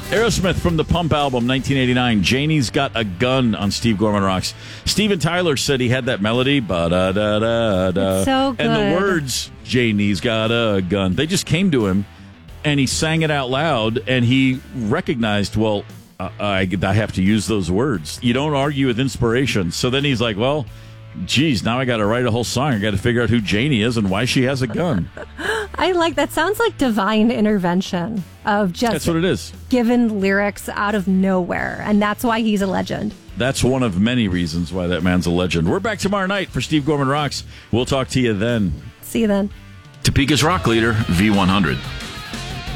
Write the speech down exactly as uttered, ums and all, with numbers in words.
Aerosmith from the Pump album, nineteen eighty-nine. Janie's Got a Gun on Steve Gorman Rocks. Steven Tyler said he had that melody. Ba-da-da-da-da. It's so good. And the words, Janie's Got a Gun, they just came to him, and he sang it out loud, and he recognized, well, uh, I, I have to use those words. You don't argue with inspiration. So then he's like, well, geez, now I got to write a whole song. I got to figure out who Janie is and why she has a gun. I like that. Sounds like divine intervention of just That's what it is. given lyrics out of nowhere. And that's why he's a legend. That's one of many reasons why that man's a legend. We're back tomorrow night for Steve Gorman Rocks. We'll talk to you then. See you then. Topeka's rock leader, V one hundred.